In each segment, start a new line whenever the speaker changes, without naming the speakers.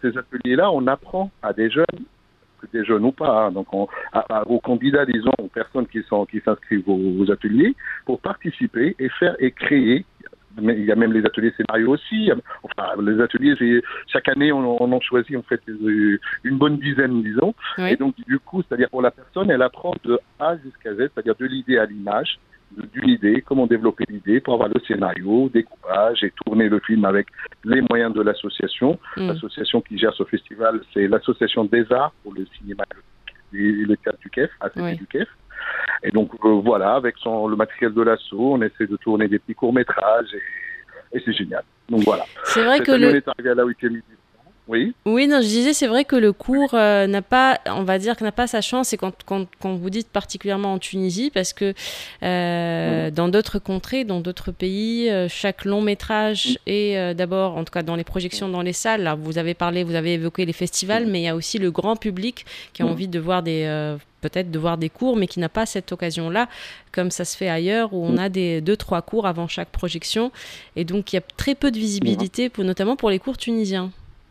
ces ateliers-là, on apprend à des jeunes, que des jeunes ou pas, hein, donc aux candidats, disons, aux personnes qui s'inscrivent aux ateliers, pour participer et faire et créer. Mais il y a même les ateliers scénario aussi. Enfin, les ateliers, chaque année, on en choisit en fait une bonne dizaine, disons.
Oui.
Et donc, du coup, c'est-à-dire pour la personne, elle apprend de A jusqu'à Z, c'est-à-dire de l'idée à l'image, d'une idée, comment développer l'idée pour avoir le scénario, découpage et tourner le film avec les moyens de l'association. L'association qui gère ce festival, c'est l'Association des Arts pour le cinéma et le théâtre du KEF, ACT
Oui.
du KEF. Et donc voilà, avec le matériel de l'asso, on essaie de tourner des petits courts-métrages et c'est génial. Donc voilà.
C'est vrai
Cette
que
année, on est arrivé à la 8e édition. Oui.
Oui, non, je disais, c'est vrai que le cours n'a pas, on va dire, n'a pas sa chance, et quand vous dites particulièrement en Tunisie, parce que dans d'autres contrées, dans d'autres pays, chaque long métrage est d'abord, en tout cas dans les projections dans les salles, là, vous avez évoqué les festivals, mais il y a aussi le grand public qui a envie de voir peut-être de voir des cours, mais qui n'a pas cette occasion-là, comme ça se fait ailleurs, où on a 2-3 cours avant chaque projection, et donc il y a très peu de visibilité, notamment pour les cours tunisiens.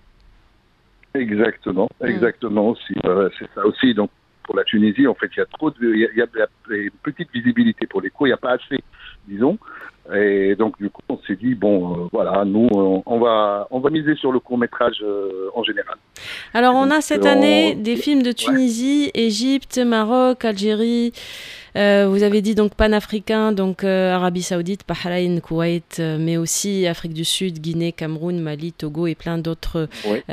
Exactement aussi. C'est ça aussi. Donc pour la Tunisie, en fait, il y a une petite visibilité pour les cours, il n'y a pas assez, disons. Et donc du coup, on s'est dit voilà, nous, on va miser sur le court-métrage en général.
Alors on a cette année des films de Tunisie, Égypte, Maroc, Algérie. Vous avez dit donc panafricain, donc Arabie Saoudite, Bahreïn, Koweït, mais aussi Afrique du Sud, Guinée, Cameroun, Mali, Togo et plein d'autres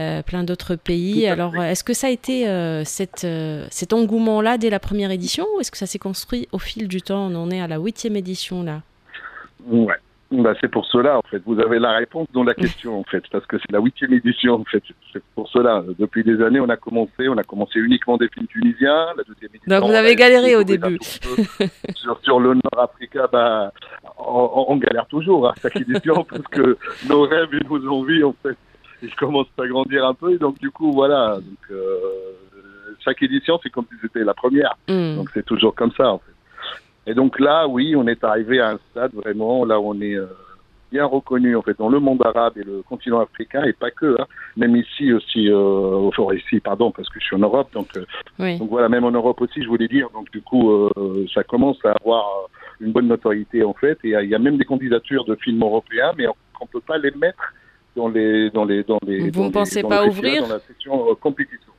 pays. Alors est-ce que ça a été cet engouement-là dès la première édition, ou est-ce que ça s'est construit au fil du temps? On en est à la 8e édition là.
Ouais. C'est pour cela, en fait. Vous avez la réponse dans la question, en fait, parce que c'est la 8e édition, en fait. C'est pour cela. Depuis des années, on a commencé uniquement des films tunisiens. La 2e édition.
Donc vous avez galéré au début.
Sur le Nord-Africa, on galère toujours à chaque édition, parce que nos rêves et nos envies, en fait, ils commencent à grandir un peu. Et donc, du coup, voilà. Donc, chaque édition, c'est comme si c'était la première. Donc, c'est toujours comme ça, en fait. Et donc là, oui, on est arrivé à un stade vraiment, là où on est bien reconnu en fait dans le monde arabe et le continent africain, et pas que, hein, même ici aussi, parce que je suis en Europe, donc voilà, même en Europe aussi, je voulais dire, donc du coup, ça commence à avoir une bonne notoriété en fait, et il y a même des candidatures de films européens, mais on peut pas les mettre dans les
Vous ne pensez pas ouvrir
dans la section compétition.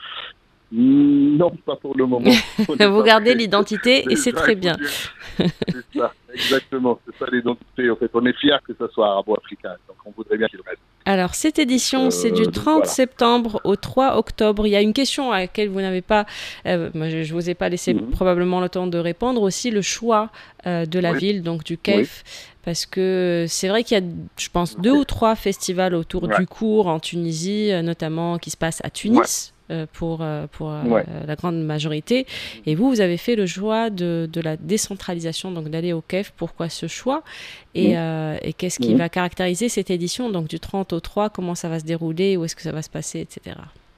Non, pas pour le moment.
Vous gardez l'identité et c'est très bien.
C'est ça, exactement. C'est ça l'identité. En fait, on est fiers que ça soit arabo-africain. Donc, on voudrait bien qu'il reste.
Alors, cette édition, c'est du 30 septembre au 3 octobre. Il y a une question à laquelle vous n'avez pas... moi, je ne vous ai pas laissé probablement le temps de répondre. Aussi, le choix de la ville, donc du KEF. Parce que c'est vrai qu'il y a, je pense, 2 ou 3 festivals autour du cours en Tunisie, notamment qui se passent à Tunis. Pour la grande majorité. Et vous avez fait le choix de la décentralisation, donc d'aller au KEF. Pourquoi ce choix? Et qu'est-ce qui va caractériser cette édition, donc du 30 au 3, comment ça va se dérouler, où est-ce que ça va se passer, etc.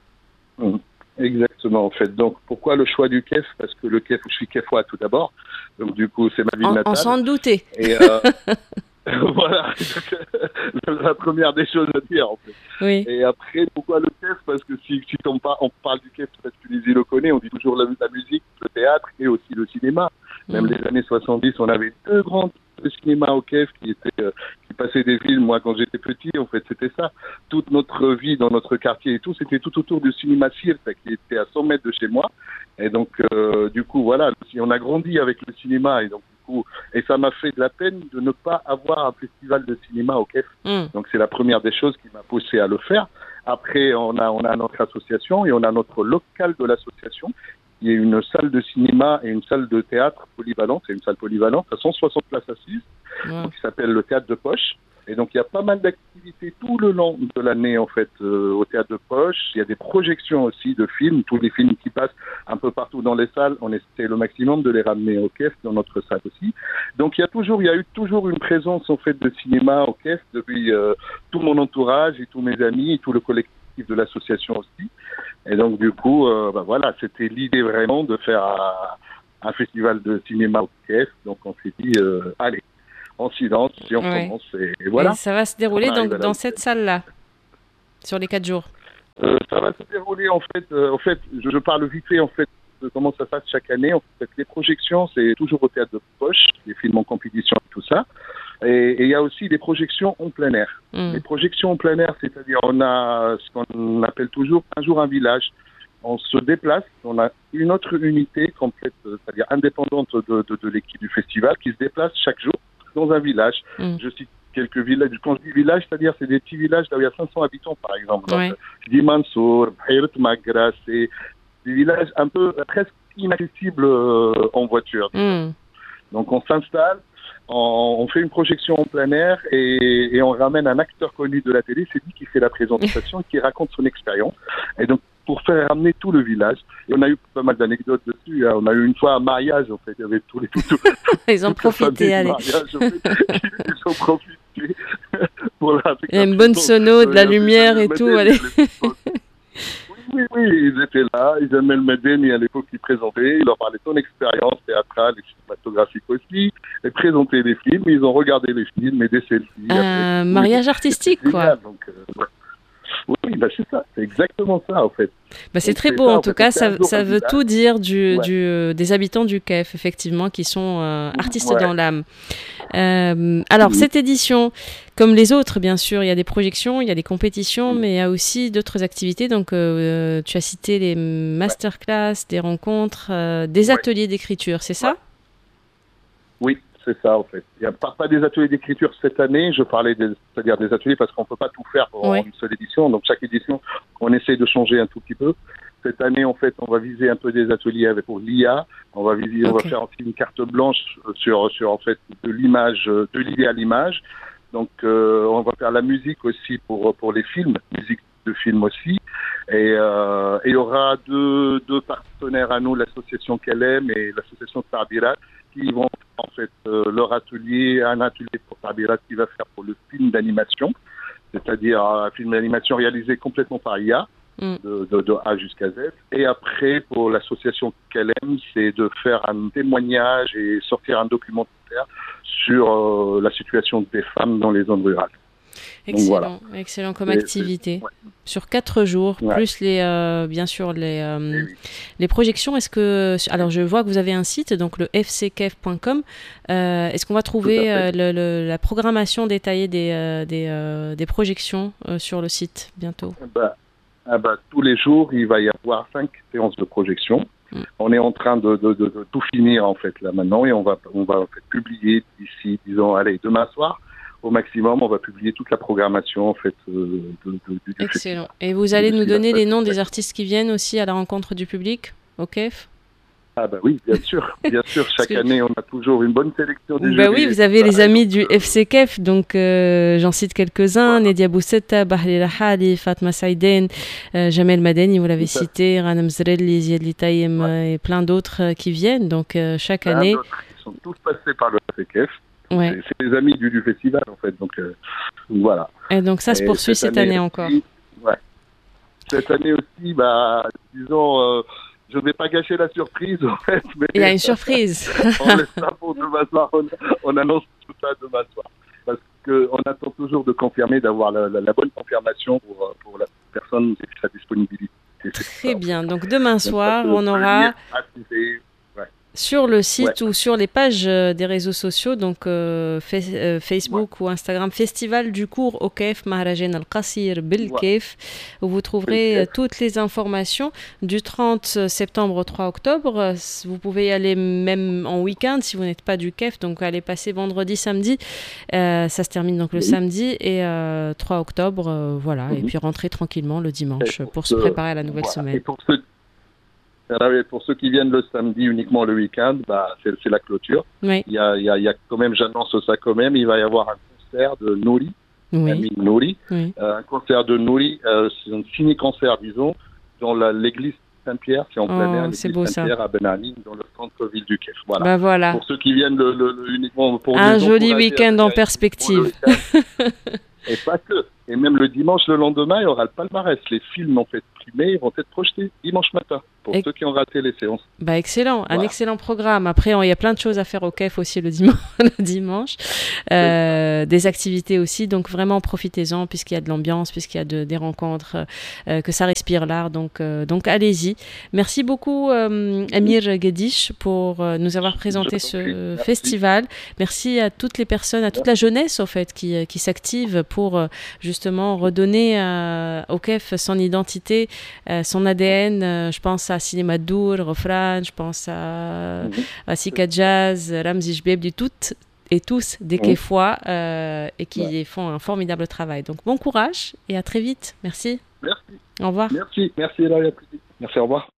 Exactement, en fait. Donc, pourquoi le choix du KEF? Parce que le KEF, je suis KEFois tout d'abord. Donc, du coup, c'est ma ville natale.
On s'en doutait.
Et voilà, la première des choses à dire, en fait.
Oui.
Et après, pourquoi le KEF? Parce que si on parle du KEF, peut-être que Tunisie le connaît, on dit toujours la musique, le théâtre et aussi le cinéma. Même les années 70, on avait 2 grands cinémas au KEF qui passaient des films. Moi, quand j'étais petit, en fait, c'était ça. Toute notre vie dans notre quartier et tout, c'était tout autour du cinéma Cirque, qui était à 100 mètres de chez moi. Et donc, du coup, voilà, on a grandi avec le cinéma. Et donc, et ça m'a fait de la peine de ne pas avoir un festival de cinéma au KEF. Donc c'est la première des choses qui m'a poussé à le faire. Après, on a notre association et on a notre local de l'association qui est une salle de cinéma et une salle de théâtre polyvalente. C'est une salle polyvalente à 160 places assises, donc, qui s'appelle le Théâtre de Poche. Et donc, il y a pas mal d'activités tout le long de l'année, en fait, au Théâtre de Poche. Il y a des projections aussi de films, tous les films qui passent un peu partout dans les salles. On essaie le maximum de les ramener au KEF, dans notre salle aussi. Donc, il y a eu toujours une présence, en fait, de cinéma au KEF depuis tout mon entourage et tous mes amis et tout le collectif de l'association aussi. Et donc, du coup, voilà, c'était l'idée vraiment de faire un festival de cinéma au KEF. Donc, on s'est dit, allez, en silence, si on commence, et voilà.
Et ça va se dérouler donc dans cette salle-là, sur les 4 jours.
Ça va se dérouler je parle vite fait en fait de comment ça se passe chaque année. En fait, les projections, c'est toujours au théâtre de Poche, les films en compétition et tout ça. Et il y a aussi des projections en plein air. Les projections en plein air, c'est-à-dire on a ce qu'on appelle toujours un jour un village. On se déplace, on a une autre unité complète, c'est-à-dire indépendante de l'équipe du festival, qui se déplace chaque jour dans un village. Je cite quelques villages. Quand je dis village, c'est-à-dire c'est des petits villages là où il y a 500 habitants, par exemple.
Ouais.
Donc, je dis Mansour, Bhairat Magra, c'est des villages un peu presque inaccessibles en voiture. Donc on s'installe, on fait une projection en plein air et on ramène un acteur connu de la télé, c'est lui qui fait la présentation, qui raconte son expérience. Et donc pour faire ramener tout le village. Et on a eu pas mal d'anecdotes dessus. Hein. On a eu une fois un mariage, en fait. Il y avait tous les...
Ils ont profité, allez.
Mariage, en fait. Ils ont profité pour la...
Il y a une bonne sono, de la lumière et tout, allez.
Oui, ils étaient là. Ils aimaient le Medeni à l'époque qui présentait. Ils leur parlaient de son expérience théâtrale et cinématographique aussi. Ils présentaient les films. Ils ont regardé les films et des selfies.
Un mariage artistique, quoi. Donc,
oui, bah c'est ça, c'est exactement ça en fait.
Bah c'est très beau en tout cas, ça veut tout dire des habitants du KEF, effectivement, qui sont artistes dans l'âme. Alors cette édition, comme les autres bien sûr, il y a des projections, il y a des compétitions, mais il y a aussi d'autres activités. Donc tu as cité les masterclass, des rencontres, des ateliers d'écriture, c'est ça?
Oui. C'est ça, en fait. Il n'y a pas des ateliers d'écriture cette année. Je parlais c'est-à-dire des ateliers parce qu'on ne peut pas tout faire pour une seule édition. Donc, chaque édition, on essaie de changer un tout petit peu. Cette année, en fait, on va viser un peu des ateliers pour l'IA. On va faire aussi une carte blanche sur en fait, de l'image, de l'idée à l'image. Donc, on va faire la musique aussi pour les films, musique de film aussi. Et il y aura deux partenaires à nous, l'association Kelem et l'association Tarbirat, qui vont en fait leur atelier, un atelier pour Tarbirat qui va faire pour le film d'animation, c'est-à-dire un film d'animation réalisé complètement par IA, de A jusqu'à Z. Et après, pour l'association Kelem, c'est de faire un témoignage et sortir un documentaire sur la situation des femmes dans les zones rurales.
Excellent, excellent comme activité. Sur 4 jours, plus bien sûr les projections. Est-ce que, alors je vois que vous avez un site, donc le fckef.com. Est-ce qu'on va trouver la programmation détaillée des projections sur le site bientôt?
Tous les jours, il va y avoir 5 séances de projection. On est en train de tout finir en fait là maintenant et on va en fait, publier d'ici, disons, demain soir. Au maximum, on va publier toute la programmation en fait. Du
Excellent.
festival.
Et vous allez nous donner les noms des artistes qui viennent aussi à la rencontre du public au KEF?
Ah bah oui, bien sûr. Chaque année, on a toujours une bonne sélection des
jurys. Oui, vous avez les amis du FC KEF, donc j'en cite quelques-uns. Nedia Boussetta, Bahli Rahali, Fatma Saïden, Jamel Madeni, vous l'avez cité, Rana Mzrelli, Ziad Litaïm et plein d'autres qui viennent. Donc chaque année...
Ils sont tous passés par le FC KEF. Ouais. C'est les amis du festival en fait, donc voilà.
Et donc ça se poursuit cette année encore.
Cette année aussi, disons, je ne vais pas gâcher la surprise en fait. Mais
il y a une surprise.
On laisse ça pour demain soir, on annonce tout ça demain soir. Parce qu'on attend toujours de confirmer, d'avoir la bonne confirmation pour la personne et sa disponibilité.
Très bien, donc demain soir, on aura... sur le site ou sur les pages des réseaux sociaux, donc Facebook ou Instagram, Festival du cours au KEF Maharajan Al-Qasir Bil KEF, où vous trouverez toutes les informations du 30 septembre au 3 octobre. Vous pouvez y aller même en week-end si vous n'êtes pas du KEF, donc allez passer vendredi, samedi. Ça se termine donc le samedi et 3 octobre, voilà, et puis rentrer tranquillement le dimanche pour se préparer à la nouvelle semaine.
Pour ceux qui viennent le samedi uniquement le week-end, c'est la clôture.
Oui.
Il y a quand même, j'annonce ça quand même, il va y avoir un concert de Nouri, Nouri. Un concert de Nouri, c'est un ciné-concert, disons, dans l'église Saint-Pierre, c'est en plein air, l'église Saint-Pierre à Ben Amin, dans le centre-ville du KEF. Voilà. Pour ceux qui viennent uniquement pour
un joli week-end en perspective.
Et pas que. Et même le dimanche, le lendemain, il y aura le palmarès. Les films en fait primés vont être projetés dimanche matin pour ceux qui ont raté les séances.
Bah excellent, un excellent programme. Après, il y a plein de choses à faire au KEF aussi le dimanche. Des activités aussi, donc vraiment profitez-en puisqu'il y a de l'ambiance, puisqu'il y a des rencontres, que ça respire l'art. Donc allez-y. Merci beaucoup Amir Guediche pour nous avoir présenté ce festival. Merci à toutes les personnes, à toute la jeunesse au fait qui s'active pour justement redonner au KEF son identité, son ADN. Je pense à Cinéma Dour, Refran, je pense à Sika Jazz, Ramzi Jbeb, toutes et tous des Kefois et qui font un formidable travail. Donc bon courage et à très vite. Merci.
Merci.
Au revoir.
Merci, Elaria. Merci, au revoir.